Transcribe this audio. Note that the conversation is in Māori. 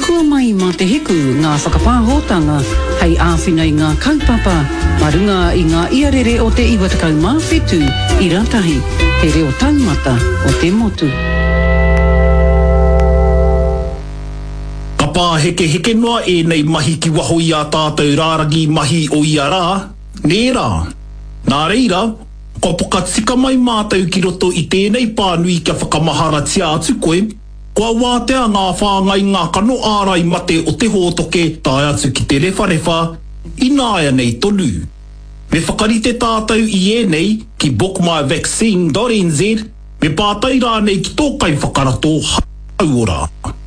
Kua mai mā te heku ngā whakapāhotanga hei āwhina i ngā kaupapa, marunga i ngā iarere o te 27 i ratahi, te reo taumata o te motu. Ka pā heke noa e nei mahi ki waho i a tātou rārangi mahi o i a rā, nē rā. Nā reira, ko poka tika mai mātou ki roto i tēnei pānui kia whakamahara tia atu koe, kua wātea ngā whāngai ngā kano ārai mate o te hōtoke tae atu ki te rewharewa, i nāia nei tonu. Me whakarite tātou i ēnei ki bookmyvaccine.nz, me pātai rā nei ki tōkai whakarato hauora.